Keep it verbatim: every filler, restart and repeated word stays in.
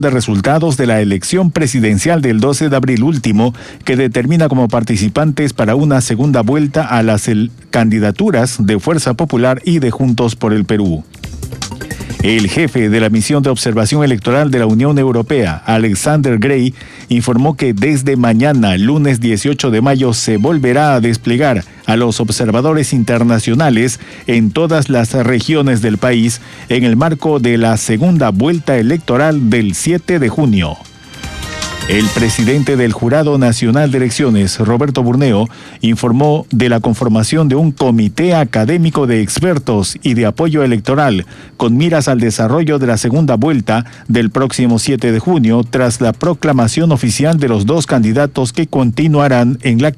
de resultados de la elección presidencial del doce de abril último, que determina como participantes para una segunda vuelta a las candidaturas de Fuerza Popular y de Juntos por el Perú. El jefe de la misión de observación electoral de la Unión Europea, Alexander Gray, informó que desde mañana, lunes dieciocho de mayo, se volverá a desplegar a los observadores internacionales en todas las regiones del país en el marco de la segunda vuelta electoral del siete de junio. El presidente del Jurado Nacional de Elecciones, Roberto Burneo, informó de la conformación de un comité académico de expertos y de apoyo electoral con miras al desarrollo de la segunda vuelta del próximo siete de junio tras la proclamación oficial de los dos candidatos que continuarán en la